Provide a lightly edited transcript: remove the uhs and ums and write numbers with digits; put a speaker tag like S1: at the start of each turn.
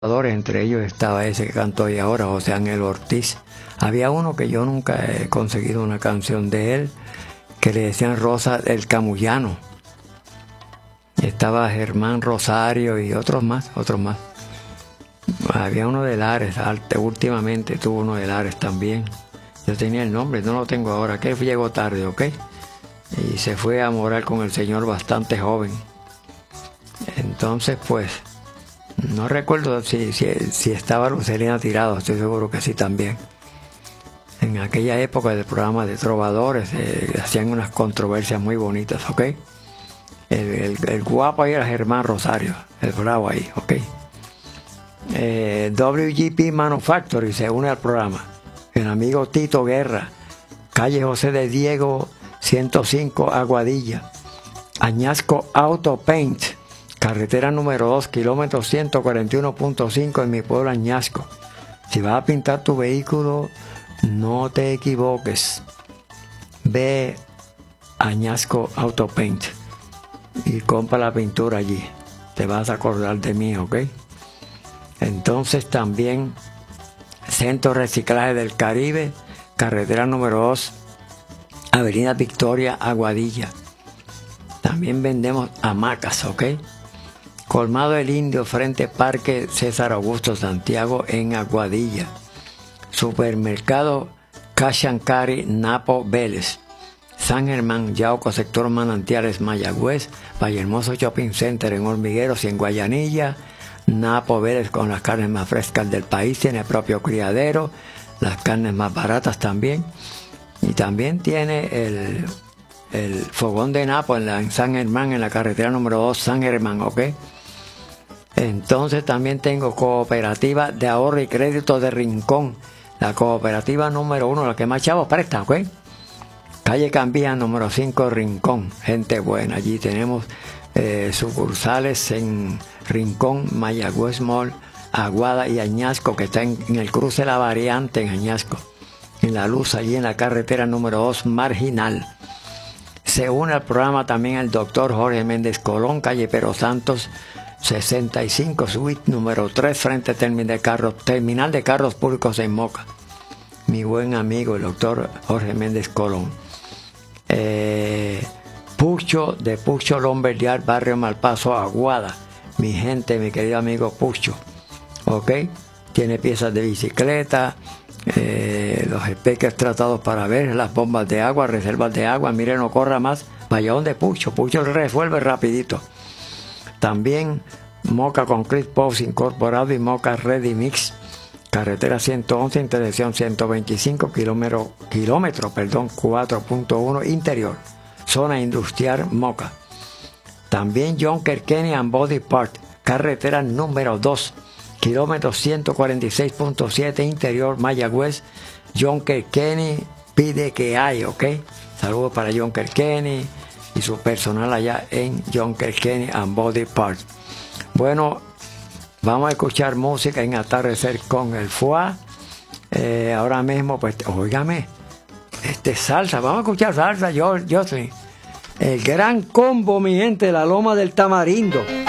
S1: Entre ellos estaba ese que cantó ahí ahora, José Ángel Ortiz. Había uno que yo nunca he conseguido una canción de él, que le decían Rosa el Camullano. Estaba Germán Rosario y otros más. Había uno de Lares, últimamente tuvo uno de Lares también. Yo tenía el nombre, no lo tengo ahora, que llegó tarde, ¿ok? Y se fue a morar con el señor bastante joven. Entonces, pues, no recuerdo si estaba Lucelina Tirado, estoy seguro que sí también. En aquella época del programa de trovadores hacían unas controversias muy bonitas, ¿ok? El guapo ahí era Germán Rosario, el bravo ahí, ¿ok? WGP Manufacturing se une al programa. El amigo Tito Guerra, calle José de Diego 105, Aguadilla. Añasco Auto Paint, carretera número 2, kilómetro 141.5 en mi pueblo Añasco. Si vas a pintar tu vehículo, no te equivoques. Ve a Añasco Auto Paint y compra la pintura allí. Te vas a acordar de mí, ¿ok? Entonces también Centro Reciclaje del Caribe, carretera número 2, Avenida Victoria, Aguadilla. También vendemos hamacas, ¿ok? Colmado El Indio, frente Parque César Augusto Santiago en Aguadilla. Supermercado Cash and Carry Napo Vélez. San Germán, Yauco, sector Manantiales, Mayagüez. Vallehermoso Shopping Center en Hormigueros y en Guayanilla. Napo Vélez con las carnes más frescas del país. Tiene propio criadero. Las carnes más baratas también. Y también tiene el fogón de Napo en San Germán, en la carretera número 2, San Germán, ¿ok? Entonces también tengo Cooperativa de Ahorro y Crédito de Rincón, la cooperativa número 1, la que más chavos presta, ¿ok? Calle Cambía, número 5, Rincón, gente buena. Allí tenemos sucursales en Rincón, Mayagüez Mall, Aguada y Añasco, que está en el cruce La Variante en Añasco, en La Luz, allí en la carretera número 2, Marginal. Se une al programa también el doctor Jorge Méndez Colón, calle Pero Santos 65, suite número 3, frente terminal de carros públicos en Moca. Mi buen amigo el doctor Jorge Méndez Colón. Pucho de Pucho Lombardiar, barrio Malpaso, Aguada. Mi gente, mi querido amigo Pucho, ¿ok? Tiene piezas de bicicleta, los speakers tratados para ver, las bombas de agua, reservas de agua. Mire, no corra más, vaya donde Pucho resuelve rapidito. También Moca Concrete Post Incorporado y Moca Ready Mix, carretera 111, intersección 125, kilómetro 4.1 interior, zona industrial Moca. También Jonker Kenny and Body Part, carretera número 2, kilómetro 146.7 interior Mayagüez. Jonker Kenny pide que hay, ¿ok? Saludos para Jonker Kenny y su personal allá en Jonker Kenny and Body Parts. Bueno, vamos a escuchar música en Atardecer con el FUA. Ahora mismo, pues, óigame, salsa, vamos a escuchar salsa, yo soy el gran combo, mi gente, de la Loma del Tamarindo.